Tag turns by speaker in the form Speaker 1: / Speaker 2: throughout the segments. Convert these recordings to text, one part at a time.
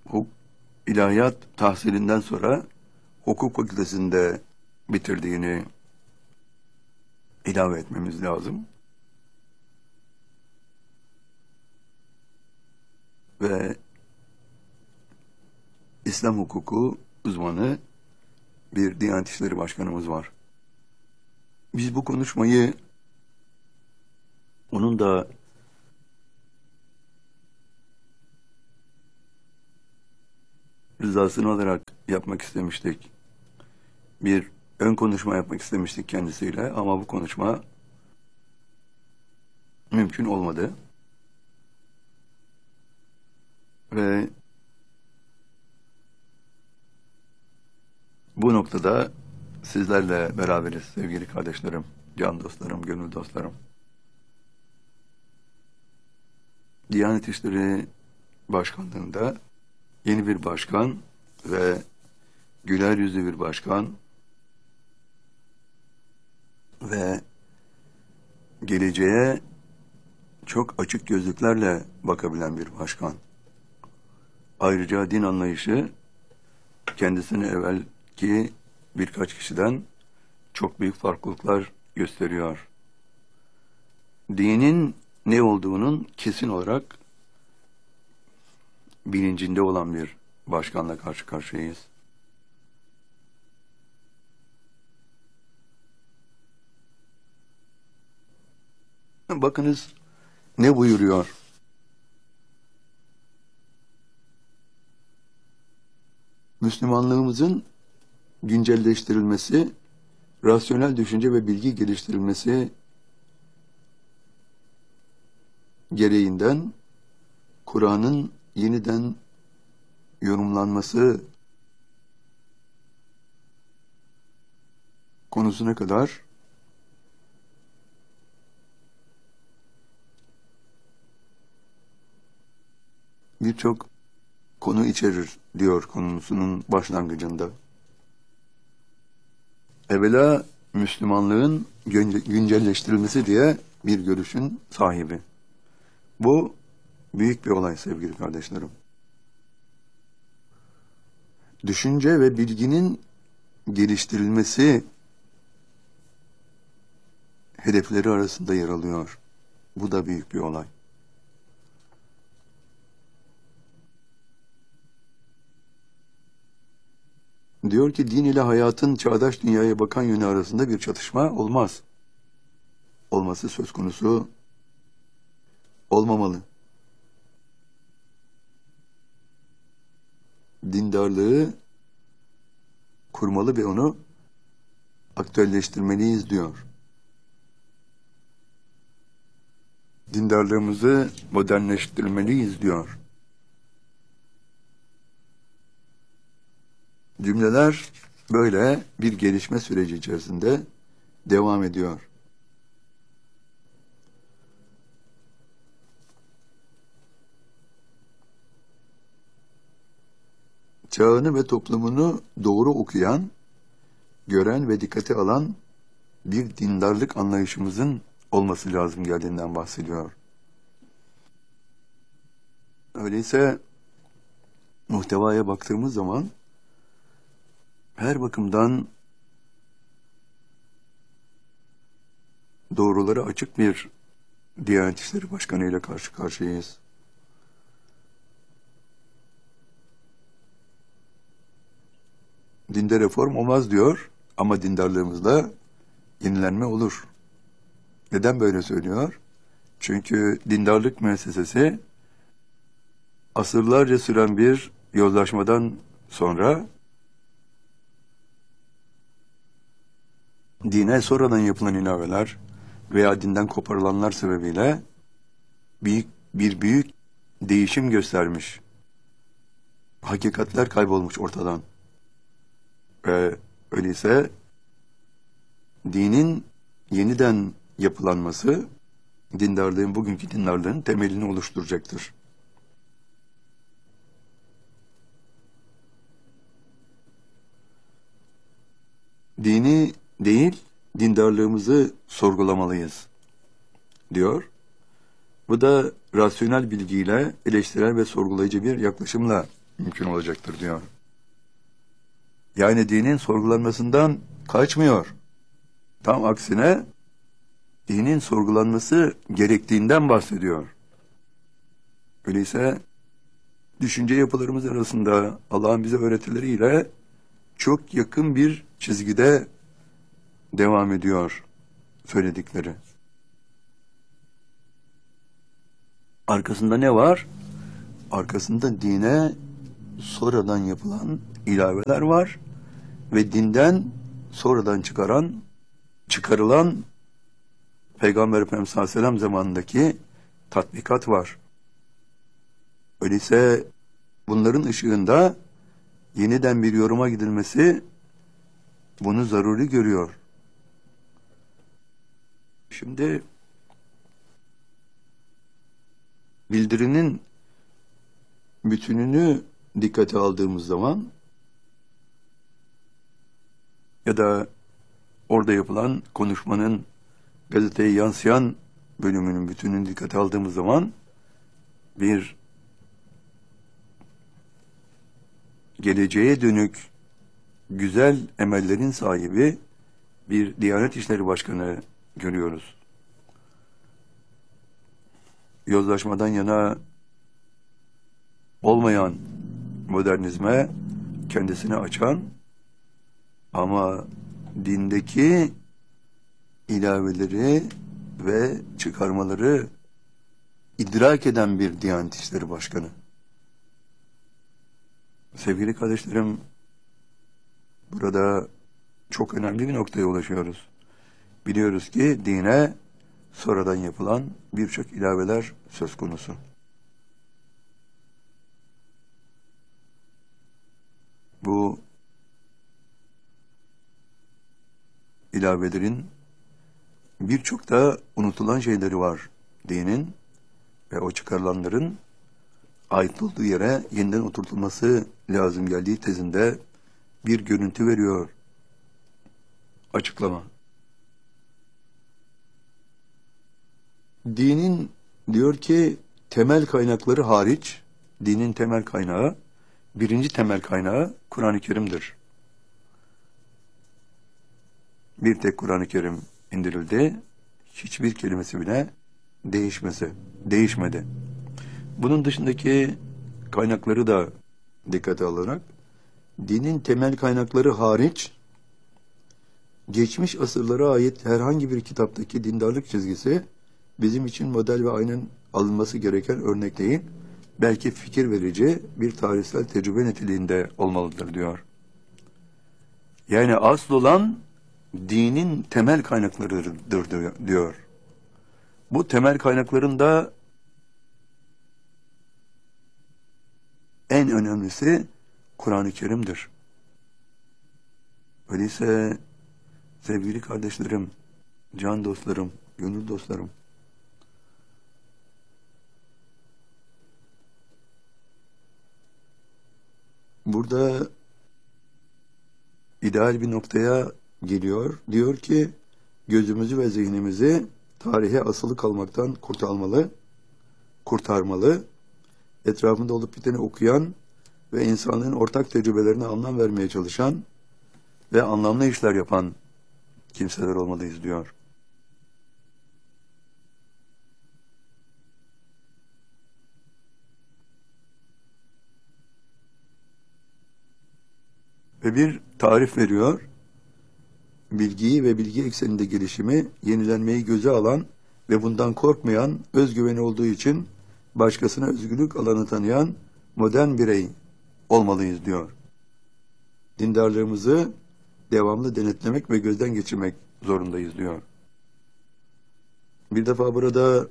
Speaker 1: ilahiyat tahsilinden sonra hukuk fakültesinde bitirdiğini ilave etmemiz lazım. Ve İslam hukuku uzmanı bir Diyanet İşleri Başkanımız var. Biz bu konuşmayı onun da rızasını alarak yapmak istemiştik. Bir ön konuşma yapmak istemiştik kendisiyle ama bu konuşma mümkün olmadı. Ve bu noktada sizlerle beraberiz sevgili kardeşlerim, can dostlarım, gönül dostlarım. Diyanet İşleri Başkanlığı'nda yeni bir başkan ve güler yüzlü bir başkan ve geleceğe çok açık gözlüklerle bakabilen bir başkan. Ayrıca din anlayışı kendisine evvelki birkaç kişiden çok büyük farklılıklar gösteriyor. Dinin ne olduğunun kesin olarak bilincinde olan bir başkanla karşı karşıyayız. Bakınız ne buyuruyor? Müslümanlığımızın güncelleştirilmesi, rasyonel düşünce ve bilgi geliştirilmesi gereğinden Kur'an'ın yeniden yorumlanması konusuna kadar birçok konu içerir diyor konusunun başlangıcında. Evvela Müslümanlığın güncelleştirilmesi diye bir görüşün sahibi. Bu büyük bir olay sevgili kardeşlerim. Düşünce ve bilginin geliştirilmesi hedefleri arasında yer alıyor. Bu da büyük bir olay. Diyor ki din ile hayatın çağdaş dünyaya bakan yönü arasında bir çatışma olmaz. Olması söz konusu olmamalı. Dindarlığı kurmalı ve onu aktüelleştirmeliyiz diyor. Dindarlığımızı modernleştirmeliyiz diyor. Cümleler böyle bir gelişme süreci içerisinde devam ediyor. Çağını ve toplumunu doğru okuyan, gören ve dikkate alan bir dindarlık anlayışımızın olması lazım geldiğinden bahsediyor. Öyleyse muhtevaya baktığımız zaman her bakımdan doğruları açık bir Diyanet İşleri Başkanı ile karşı karşıyayız. Dinde reform olmaz diyor ama dindarlığımızda yenilenme olur. Neden böyle söylüyor? Çünkü dindarlık müessesesi asırlarca süren bir yozlaşmadan sonra dine sonradan yapılan ilaveler veya dinden koparılanlar sebebiyle büyük değişim göstermiş. Hakikatler kaybolmuş ortadan. Öyleyse dinin yeniden yapılanması dindarlığın, bugünkü dindarlığın temelini oluşturacaktır. Dini değil, dindarlığımızı sorgulamalıyız, diyor. Bu da rasyonel bilgiyle, eleştirel ve sorgulayıcı bir yaklaşımla mümkün olacaktır diyor. Yani dinin sorgulanmasından kaçmıyor. Tam aksine dinin sorgulanması gerektiğinden bahsediyor. Öyleyse düşünce yapılarımız arasında Allah'ın bize öğretileriyle çok yakın bir çizgide devam ediyor söyledikleri. Arkasında ne var? Arkasında dine sonradan yapılan ilaveler var ve dinden sonradan çıkarılan Peygamber Efendimiz sallallahu aleyhi ve sellem zamanındaki tatbikat var. Öyleyse bunların ışığında yeniden bir yoruma gidilmesi bunu zaruri görüyor. Şimdi bildirinin bütününü dikkate aldığımız zaman ya da orada yapılan konuşmanın gazeteye yansıyan bölümünün bütününü dikkate aldığımız zaman bir geleceğe dönük güzel emellerin sahibi bir Diyanet İşleri Başkanı görüyoruz. Yozlaşmadan yana olmayan modernizme kendisini açan ama dindeki ilaveleri ve çıkarmaları idrak eden bir Diyanet İşleri Başkanı. Sevgili kardeşlerim, burada çok önemli bir noktaya ulaşıyoruz. Biliyoruz ki dine sonradan yapılan birçok ilaveler söz konusu. Bu ilavelerin birçok da unutulan şeyleri var dinin ve o çıkarılanların ait olduğu yere yeniden oturtulması lazım geldiği tezinde bir görüntü veriyor açıklama. Dinin diyor ki temel kaynakları hariç, dinin temel kaynağı, birinci temel kaynağı Kur'an-ı Kerim'dir. Bir tek Kur'an-ı Kerim indirildi, hiçbir kelimesi bile değişmedi. Bunun dışındaki kaynakları da dikkate alarak, dinin temel kaynakları hariç, geçmiş asırlara ait herhangi bir kitaptaki dindarlık çizgisi, bizim için model ve aynen alınması gereken örnek değil, belki fikir verici bir tarihsel tecrübe niteliğinde olmalıdır diyor. Yani asıl olan dinin temel kaynaklarıdır diyor. Bu temel kaynakların da en önemlisi Kur'an-ı Kerim'dir. Öyleyse sevgili kardeşlerim, can dostlarım, gönül dostlarım, burada ideal bir noktaya geliyor. Diyor ki gözümüzü ve zihnimizi tarihe asılı kalmaktan kurtarmalı, etrafında olup biteni okuyan ve insanlığın ortak tecrübelerine anlam vermeye çalışan ve anlamlı işler yapan kimseler olmalıyız diyor. Ve bir tarif veriyor. Bilgiyi ve bilgi ekseninde gelişimi, yenilenmeyi göze alan ve bundan korkmayan, özgüveni olduğu için başkasına özgürlük alanı tanıyan modern birey olmalıyız diyor. Dindarlığımızı devamlı denetlemek ve gözden geçirmek zorundayız diyor. Bir defa burada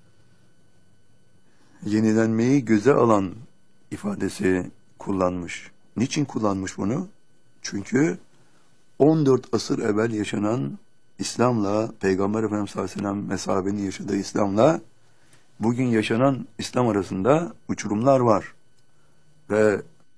Speaker 1: yenilenmeyi göze alan ifadesi kullanmış. Niçin kullanmış bunu? Çünkü 14 asır evvel yaşanan İslam'la, Peygamber Efendimiz sallallahu aleyhi ve sellem meshabenin yaşadığı İslam'la bugün yaşanan İslam arasında uçurumlar var. Ve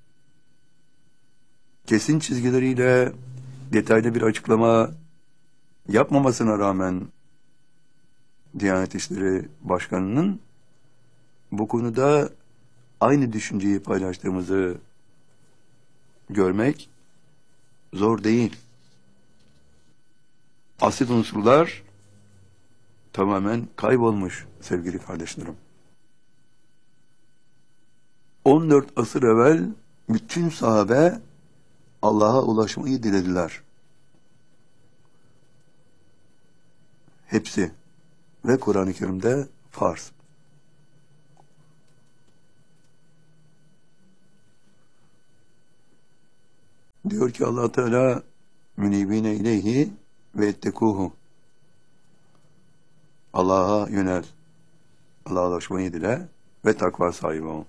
Speaker 1: kesin çizgileriyle detaylı bir açıklama yapmamasına rağmen Diyanet İşleri Başkanı'nın bu konuda aynı düşünceyi paylaştığımızı görmek zor değil. Asil unsurlar tamamen kaybolmuş sevgili kardeşlerim. 14 asır evvel bütün sahabe Allah'a ulaşmayı dilediler. Hepsi. Ve Kur'an-ı Kerim'de farz. Diyor ki Allah Teala münibine ileyhi ve ettekuhu. Allah'a yönel. Allah'a ulaşmayı dile ve takva sahibi ol.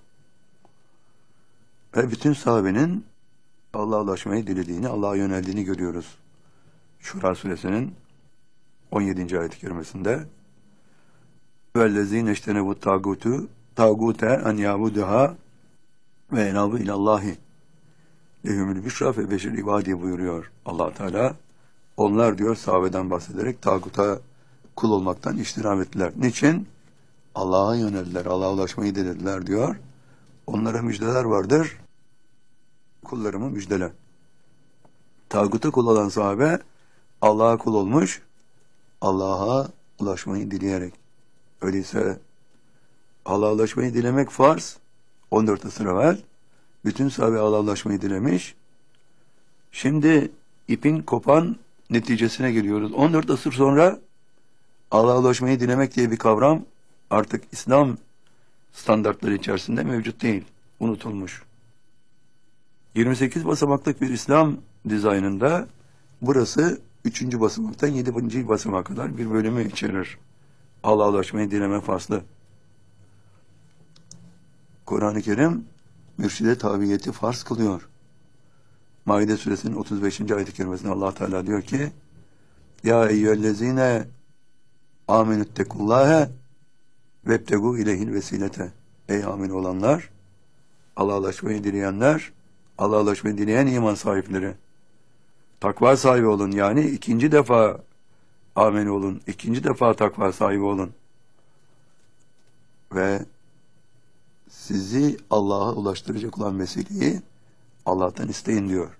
Speaker 1: Ve bütün sahabenin Allah'a ulaşmayı dilediğini, Allah'a yöneldiğini görüyoruz. Şura suresinin 17. ayet-i kerimesinde وَالَّذ۪ينَ اَجْتَنَبُوا تَاغُوتَ اَنْ يَعْبُدُهَا وَاَنَابُوا اِلَى اللّٰهِ lehumül büşra ve beşir ibadi buyuruyor Allah Teala. Onlar diyor sahabeden bahsederek tağuta kul olmaktan iştinab ettiler. Niçin? Allah'a yöneldiler, Allah'a ulaşmayı dilediler diyor. Onlara müjdeler vardır. Kullarımı müjdele. Tağuta kul olan sahabe Allah'a kul olmuş, Allah'a ulaşmayı dileyerek. Öyleyse Allah'a ulaşmayı dilemek farz. 14 asır evvel bütün sahabe Allah'a ulaşmayı dilemiş. Şimdi ipin kopan neticesine geliyoruz. 14 asır sonra Allah'a ulaşmayı dilemek diye bir kavram artık İslam standartları içerisinde mevcut değil. Unutulmuş. 28 basamaklık bir İslam dizaynında burası 3. basamaktan 7. basamağa kadar bir bölümü içerir. Allah'a ulaşmayı dileme faslı. Kur'an-ı Kerim mürşide tabiyeti farz kılıyor. Maide suresinin 35. ayet-i kerimesinde Allah Teala diyor ki Ya eyyühellezine amenüttekullâhe vebtegû ileyhil vesilete. Ey amin olanlar, Allah'a ulaşmayı dileyenler, Allah'a ulaşmayı dileyen iman sahipleri. Takva sahibi olun, yani ikinci defa amin olun, ikinci defa takva sahibi olun. Ve sizi Allah'a ulaştıracak olan vesileyi Allah'tan isteyin diyor.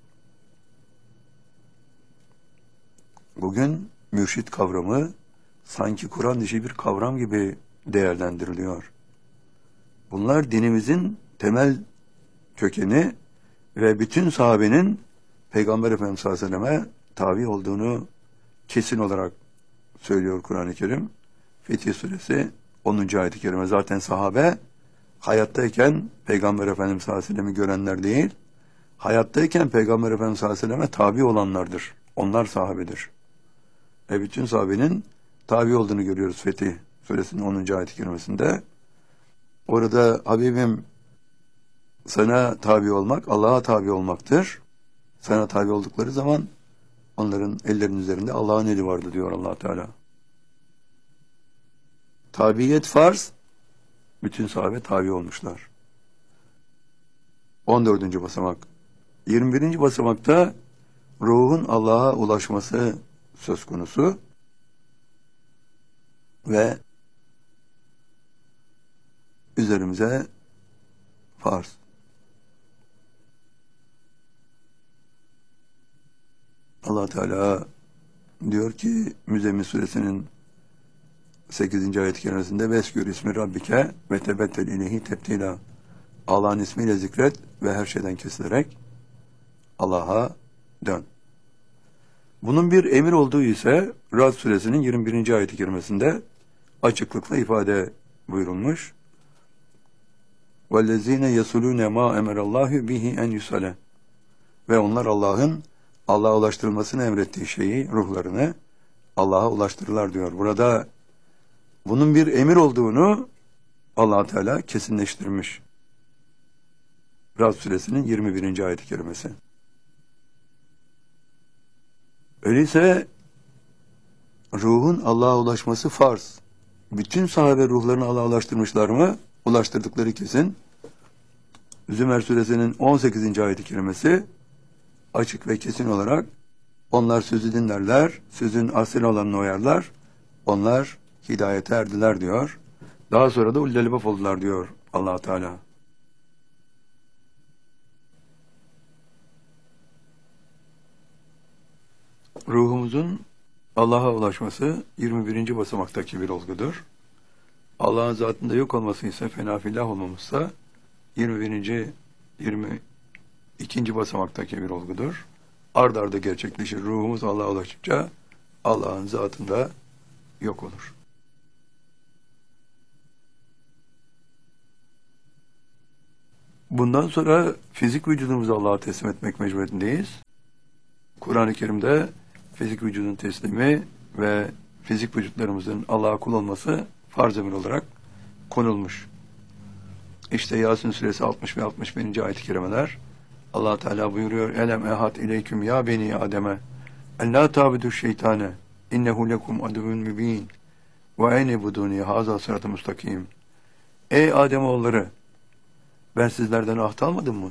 Speaker 1: Bugün mürşit kavramı sanki Kur'an dışı bir kavram gibi değerlendiriliyor. Bunlar dinimizin temel kökeni ve bütün sahabenin Peygamber Efendimiz sallallahu aleyhi ve selleme tabi olduğunu kesin olarak söylüyor Kur'an-ı Kerim. Fetih Suresi 10. ayet-i kerime. Zaten sahabe hayattayken Peygamber Efendimiz sallallahu aleyhi ve sellem'i görenler değil, hayattayken Peygamber Efendimiz sallallahu aleyhi ve selleme tabi olanlardır. Onlar sahabedir. Bütün sahabenin tabi olduğunu görüyoruz Fetih Suresinin 10. ayet-i kerimesinde. Orada Habibim sana tabi olmak, Allah'a tabi olmaktır. Sana tabi oldukları zaman onların ellerinin üzerinde Allah'ın eli vardı diyor Allah Teala. Tabiyet farz, bütün sahabe tabi olmuşlar. 14. basamak. 21. basamakta ruhun Allah'a ulaşması söz konusu ve üzerimize farz. Allah Teala diyor ki Müzzemmil Suresinin 8. ayet-i kerimesinde Veskür ismi Rabbike ve tebettel ileyhi tebtila. Allah'ın ismiyle zikret ve her şeyden kesilerek Allah'a dön. Bunun bir emir olduğu ise Ra'd Suresinin 21. ayet-i kerimesinde açıklıkla ifade buyurulmuş. وَالَّذ۪ينَ يَسُلُونَ مَا اَمَرَ اللّٰهُ بِهِ اَنْ يُسَلَ. Ve onlar Allah'ın Allah'a ulaştırılmasını emrettiği şeyi, ruhlarını Allah'a ulaştırırlar diyor. Burada bunun bir emir olduğunu Allah Teala kesinleştirmiş. Ra'd Suresinin 21. ayet-i kerimesi. Öyleyse ruhun Allah'a ulaşması farz. Bütün sahabe ruhlarını Allah'a ulaştırmışlar mı? Ulaştırdıkları kesin. Zümer Suresinin 18. ayet-i kerimesi açık ve kesin olarak onlar sözü dinlerler, sözün asıl olanını uyarlar, onlar hidayete erdiler diyor. Daha sonra da ulul albab oldular diyor Allah Teala. Ruhumuzun Allah'a ulaşması 21. basamaktaki bir olgudur. Allah'ın zatında yok olması ise fena fillah olmamızsa 21. 22. basamaktaki bir olgudur. Ard arda gerçekleşir. Ruhumuz Allah'a ulaşınca Allah'ın zatında yok olur. Bundan sonra fizik vücudumuzu Allah'a teslim etmek mecburiyetindeyiz. Kur'an-ı Kerim'de fizik vücudun teslimi ve fizik vücutlarımızın Allah'a kul olması farz emir olarak konulmuş. İşte Yasin suresi 60 ve 61. ayet-i kerimeler Allah Teala buyuruyor: Elem ehad ileyküm ya beni Adem'e en la tabudu şeytane innehu lekum aduvun mübin ve en ibuduni haza sıratı mustakim. Ey Ademoğulları, ben sizlerden ahd almadım mı?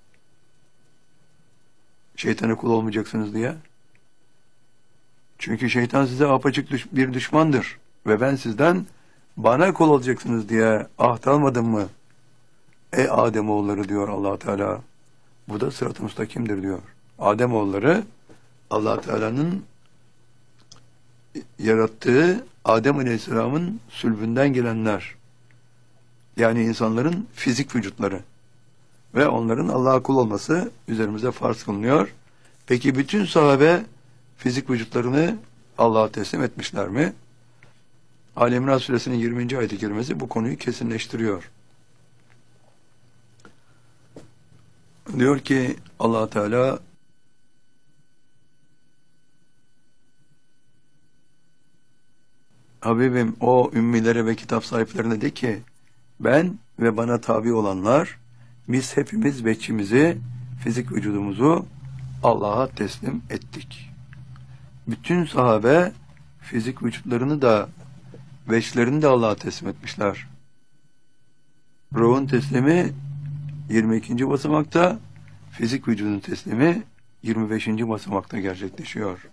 Speaker 1: Şeytana kul olmayacaksınız diye. Çünkü şeytan size apaçık bir düşmandır ve ben sizden bana kul olacaksınız diye ahd almadım mı? Ey Ademoğulları diyor Allah Teala. Bu da sırat-ı müstakimdir diyor. Ademoğulları Allah Teala'nın yarattığı Adem Aleyhisselam'ın sülbünden gelenler. Yani insanların fizik vücutları ve onların Allah'a kul olması üzerimize farz kılınıyor. Peki bütün sahabe fizik vücutlarını Allah'a teslim etmişler mi? Ali İmran suresinin 20. ayet-i kerimesi bu konuyu kesinleştiriyor. Diyor ki Allah Teala Habibim o ümmilere ve kitap sahiplerine de ki ben ve bana tabi olanlar biz hepimiz veçimizi, fizik vücudumuzu Allah'a teslim ettik. Bütün sahabe fizik vücutlarını da veçlerini de Allah'a teslim etmişler. Ruhun teslimi 22. basamakta, fizik vücudun teslimi 25. basamakta gerçekleşiyor.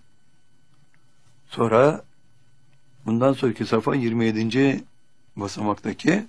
Speaker 1: Sonra bundan sonraki safa 27. basamaktaki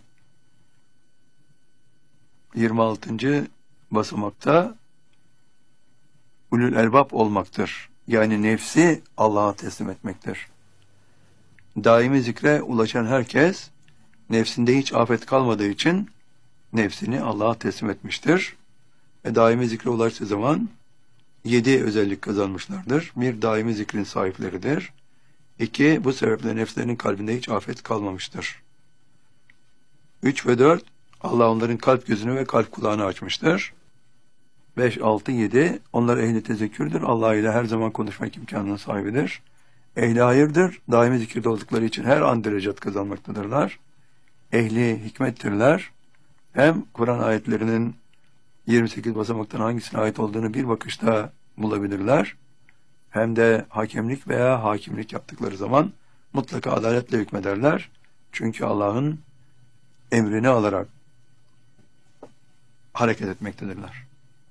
Speaker 1: 26. basamakta ulul elbab olmaktır. Yani nefsi Allah'a teslim etmektir. Daimi zikre ulaşan herkes nefsinde hiç afet kalmadığı için nefsini Allah'a teslim etmiştir. Daimi zikre ulaştığı zaman 7 özellik kazanmışlardır. 1. Daimi zikrin sahipleridir. 2. Bu sebeple nefslerinin kalbinde hiç afet kalmamıştır. 3 ve 4. Allah onların kalp gözünü ve kalp kulağını açmıştır. 5, 6, 7. Onlar ehli tezekkürdür. Allah ile her zaman konuşmak imkanının sahibidir. Ehli hayırdır. Daimi zikirde oldukları için her an derecat kazanmaktadırlar. Ehli hikmettirler. Hem Kur'an ayetlerinin 28 basamaktan hangisine ait olduğunu bir bakışta bulabilirler. Hem de hakemlik veya hakimlik yaptıkları zaman mutlaka adaletle hükmederler. Çünkü Allah'ın emrini alarak hareket etmektedirler.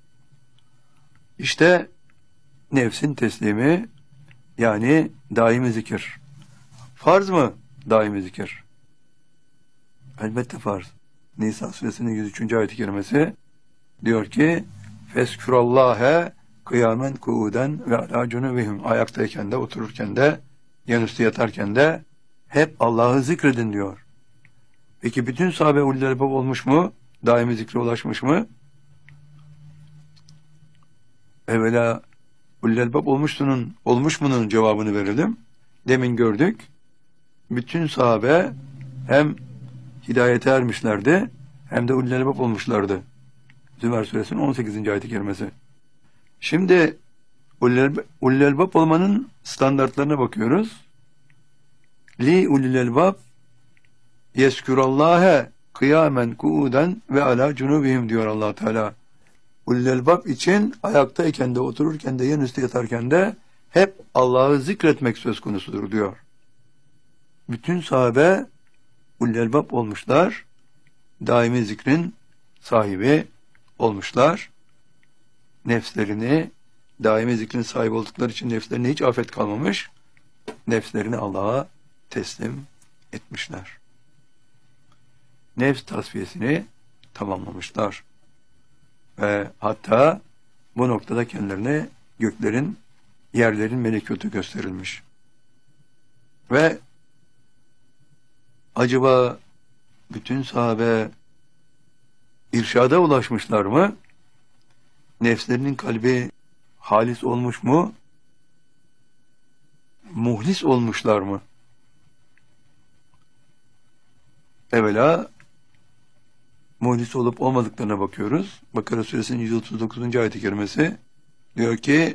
Speaker 1: İşte nefsin teslimi, yani daimi zikir. Farz mı daimi zikir? Elbette farz. Nisa suresinin 103. ayet-i kerimesi diyor ki Feskürallâhe kıyamen kuuden ve alâ cunubihim. Ayaktayken de, otururken de, yanüstü yatarken de hep Allah'ı zikredin diyor. Peki bütün sahabe ulul elbab olmuş mu? Daimi zikre ulaşmış mı? Evvela ulul elbab olmuş munun cevabını verelim. Demin gördük. Bütün sahabe hem hidayete ermişlerdi hem de ulul elbab olmuşlardı. Zümer suresinin 18. ayet-i kerimesi. Şimdi ulul elbab olmanın standartlarına bakıyoruz. Li ulul elbab yeskürallâhe kıyamen kuuden ve alâ cunubihim diyor Allah Teala. Ulul elbab için ayaktayken de, otururken de, yanüstü yatarken de hep Allah'ı zikretmek söz konusudur diyor. Bütün sahabe ulul elbab olmuşlar, daimi zikrin sahibi olmuşlar. Nefslerini, daimi zikrin sahibi oldukları için nefslerine hiç afet kalmamış, nefslerini Allah'a teslim etmişler. Nefs tasfiyesini tamamlamışlar. Ve hatta bu noktada kendilerine göklerin yerlerin melekutu gösterilmiş. Ve acaba bütün sahabe irşada ulaşmışlar mı? Nefslerinin kalbi halis olmuş mu? Muhlis olmuşlar mı? Evvela muhlis olup olmadıklarına bakıyoruz. Bakara suresinin 139. ayet-i kerimesi diyor ki